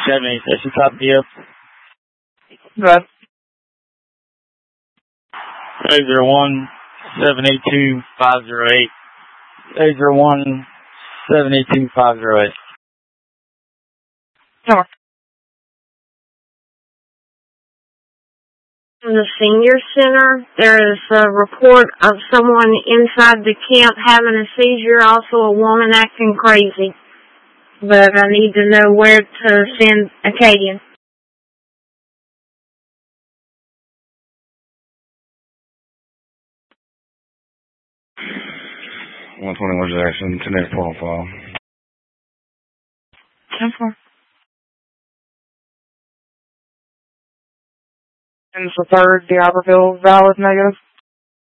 Academy, station top DF. Good. 801-782-508. 801-782-508. North. In the senior center, there is a report of someone inside the camp having a seizure, also a woman acting crazy. But I need to know where to send Acadian. 121 Jackson, 10-8 on file. 10-4. And it's the third, the Iberville valid negative.